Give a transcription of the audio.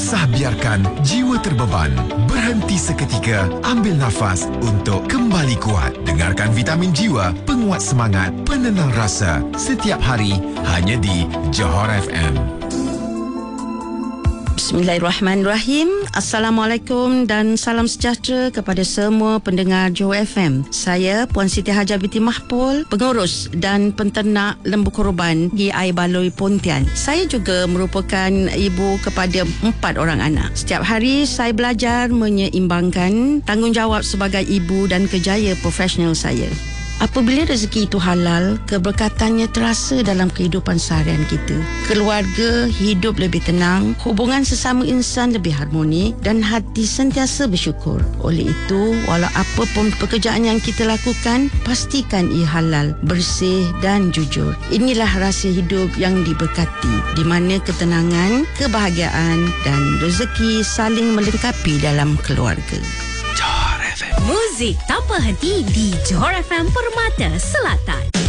usah biarkan jiwa terbeban. Berhenti seketika, ambil nafas untuk kembali kuat. Dengarkan Vitamin Jiwa, penguat semangat, penenang rasa. Setiap hari, hanya di Johor FM. Bismillahirrahmanirrahim. Assalamualaikum dan salam sejahtera kepada semua pendengar Johor FM. Saya Puan Siti Hajah Binti Mahpul, pengurus dan penternak lembu korban di Air Baloi Pontian. Saya juga merupakan ibu kepada 4 orang anak. Setiap hari saya belajar menyeimbangkan tanggungjawab sebagai ibu dan kerjaya profesional saya. Apabila rezeki itu halal, keberkatannya terasa dalam kehidupan seharian kita. Keluarga hidup lebih tenang, hubungan sesama insan lebih harmoni dan hati sentiasa bersyukur. Oleh itu, walau apa pun pekerjaan yang kita lakukan, pastikan ia halal, bersih dan jujur. Inilah rahsia hidup yang diberkati, di mana ketenangan, kebahagiaan dan rezeki saling melengkapi dalam keluarga. Muzik tanpa henti di Johor FM Permata Selatan.